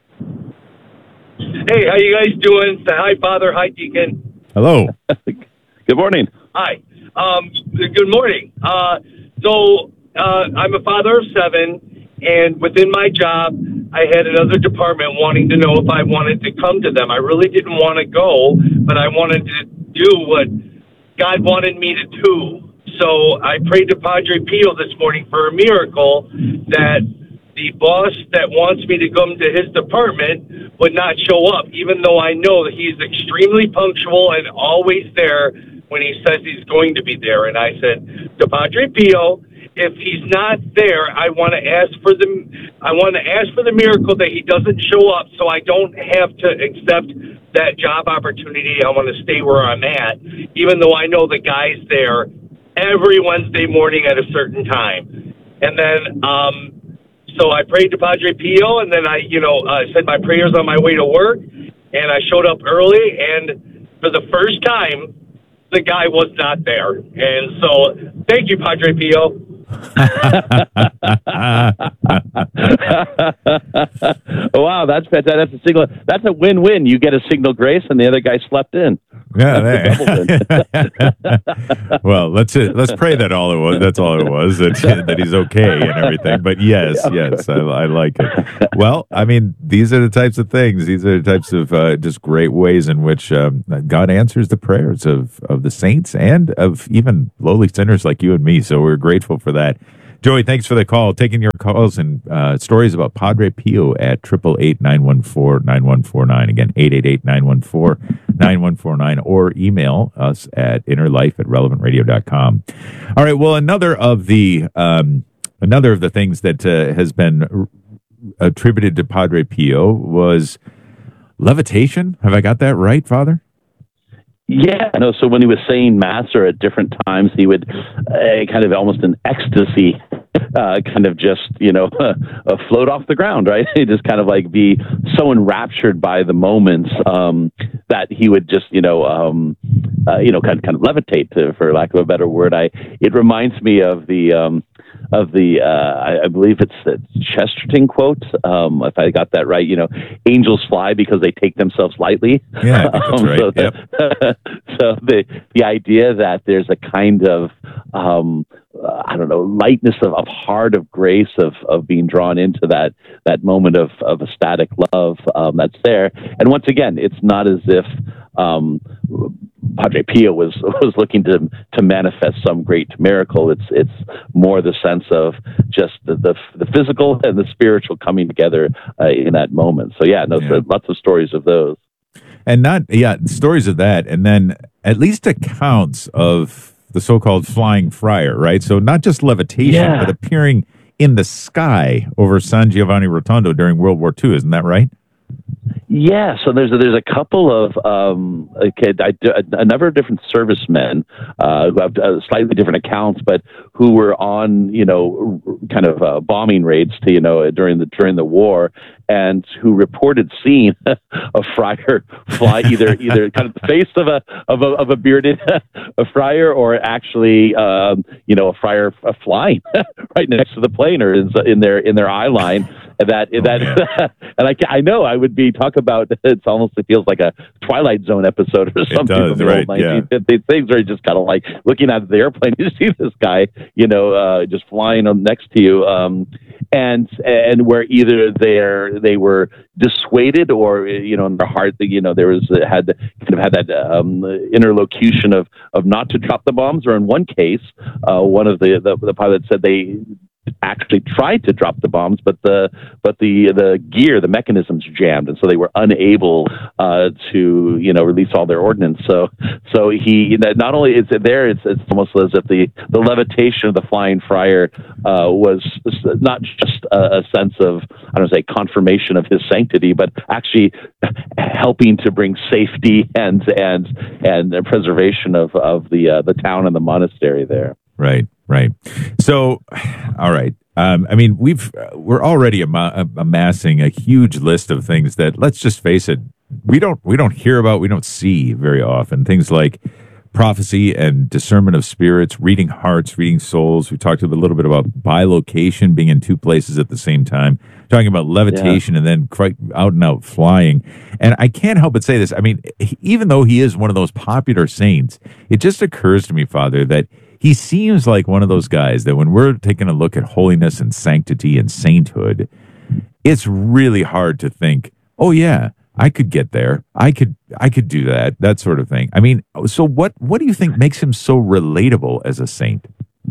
S8: Hey, how you guys doing? Say hi, Father. Hi, Deacon.
S7: Hello.
S18: Good morning.
S8: Hi. Um, good morning. Uh, so uh, I'm a father of seven, and within my job, I had another department wanting to know if I wanted to come to them. I really didn't want to go, but I wanted to do what God wanted me to do. So I prayed to Padre Pio this morning for a miracle that the boss that wants me to come to his department would not show up, even though I know that he's extremely punctual and always there when he says he's going to be there. And I said to Padre Pio, if he's not there, I want to ask for the I want to ask for the miracle that he doesn't show up, so I don't have to accept that job opportunity. I want to stay where I'm at, even though I know the guy's there every Wednesday morning at a certain time. And then, um, so I prayed to Padre Pio, and then I, you know, uh, said my prayers on my way to work, and I showed up early, and for the first time, the guy was not there. And so, thank you, Padre Pio.
S18: Wow, that's fantastic. That's a signal. That's a win-win. You get a signal grace, and the other guy slept in.
S7: Yeah, there. Well, let's uh, let's pray that all it was. That's all it was. That, that he's okay and everything. But yes, yes, I, I like it. Well, I mean, these are the types of things. These are the types of uh, just great ways in which um, God answers the prayers of of the saints and of even lowly sinners like you and me. So we're grateful for that. Joey, thanks for the call. Taking your calls and uh, stories about Padre Pio at eight eight eight, nine one four, nine one four nine. Again, eight eight eight, nine one four, nine one four nine, or email us at innerlife at relevant radio dot com. All right. Well, another of the um, another of the things that uh, has been r- attributed to Padre Pio was levitation. Have I got that right, Father?
S18: Yeah, no. So when he was saying Mass or at different times, he would uh, kind of almost in ecstasy, uh, kind of just, you know, uh, uh, float off the ground, right? He just kind of like be so enraptured by the moments um, that he would just, you know, um, uh, you know, kind of kind of levitate, to, for lack of a better word. I it reminds me of the um, of the uh, I, I believe it's the Chesterton quote, um, if I got that right. You know, angels fly because they take themselves lightly.
S7: Yeah, I think that's
S18: um,
S7: right.
S18: So,
S7: Yep.
S18: the, so the the idea that there's a kind of um, uh, I don't know, lightness of, of heart, of grace, of of being drawn into that that moment of of ecstatic love um, that's there. And once again, it's not as if um, Padre Pio was was looking to to manifest some great miracle. It's it's more the sense of just the the, the physical and the spiritual coming together uh, in that moment. So yeah, no,
S7: Yeah.
S18: lots of stories of those.
S7: And not, yeah, stories of that. And then at least accounts of the so-called flying friar, right? So not just levitation,
S18: Yeah.
S7: but appearing in the sky over San Giovanni Rotondo during World War Two. Isn't that right?
S18: Yeah, so there's a, there's a couple of um, okay, I, a number of different servicemen uh, who have uh, slightly different accounts, but who were on, you know, kind of uh, bombing raids to, you know, during the during the war, and who reported seeing a friar fly either either kind of the face of a of a, of a bearded a friar, or actually, um, you know, a friar uh, flying right next to the plane or in, in their in their eye line. That
S7: Oh,
S18: that and I, I know I would be talk about it's almost it feels like a Twilight Zone episode or something
S7: does,
S18: from the
S7: right,
S18: old nineteen fifties things where you just kind of like looking at the airplane, you see this guy, you know, uh, just flying on next to you, um, and and where either they're they were dissuaded or, you know, in their heart, you know, there was had kind of had that um, interlocution of of not to drop the bombs, or in one case, uh, one of the, the the pilots said they actually tried to drop the bombs, but the but the the gear, the mechanisms jammed, and so they were unable uh, to, you know, release all their ordnance. So so he not only is it there, it's it's almost as if the the levitation of the flying friar uh, was not just a, a sense of, I don't say confirmation of his sanctity, but actually helping to bring safety and and and preservation of of the uh, the town and the monastery there.
S7: Right, right. So, all right. Um, I mean, we've uh, we're already am- amassing a huge list of things that, let's just face it, we don't we don't hear about, we don't see very often. Things like prophecy and discernment of spirits, reading hearts, reading souls. We talked a little bit about bilocation, being in two places at the same time. Talking about levitation, yeah. And then quite out and out flying. And I can't help but say this. I mean, even though he is one of those popular saints, it just occurs to me, Father, that he seems like one of those guys that when we're taking a look at holiness and sanctity and sainthood, it's really hard to think, oh yeah, I could get there. I could I could do that, that sort of thing. I mean, so what what do you think makes him so relatable as a saint?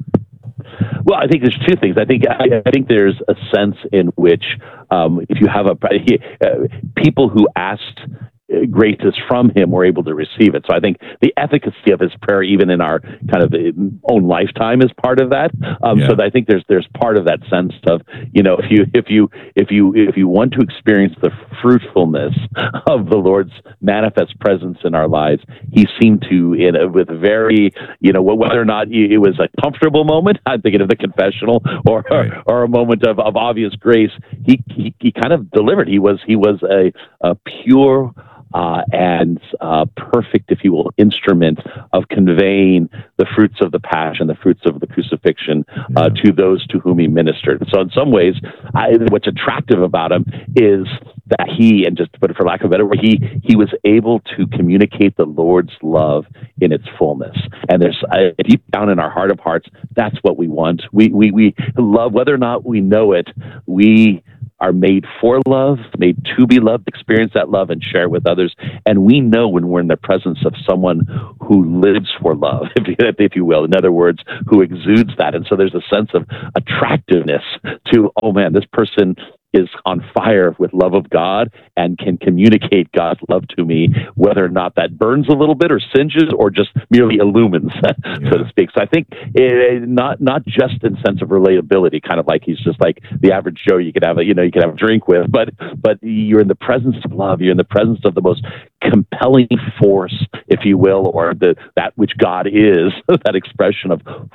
S18: Well, I think there's two things. I think I, I think there's a sense in which um, if you have a he, uh, people who asked graces from him were able to receive it. So I think the efficacy of his prayer, even in our kind of own lifetime, is part of that. Um, yeah. So I think there's there's part of that sense of, you know, if you if you if you if you want to experience the fruitfulness of the Lord's manifest presence in our lives, he seemed to, in a, with very, you know, whether or not it was a comfortable moment, I'm thinking of the confessional, or right. or, or a moment of, of obvious grace, he, he he kind of delivered. He was he was a, a pure Uh, and uh, perfect, if you will, instrument of conveying the fruits of the passion, the fruits of the crucifixion uh, to those to whom he ministered. So in some ways, I, what's attractive about him is that he, and just to put it for lack of a better word, he, he was able to communicate the Lord's love in its fullness. And there's, uh, deep down in our heart of hearts, that's what we want. We, we, we love, whether or not we know it, we are made for love, made to be loved, experience that love and share it with others. And we know when we're in the presence of someone who lives for love, if you, if you will, in other words, who exudes that. And so there's a sense of attractiveness to, oh man, this person is on fire with love of God and can communicate God's love to me, whether or not that burns a little bit or singes or just merely illumines, yeah. so to speak. So I think it, not not just in sense of relatability, kind of like he's just like the average Joe you could have a you know you could have a drink with, but but you're in the presence of love. You're in the presence of the most compelling force, if you will, or the that which God is, that expression of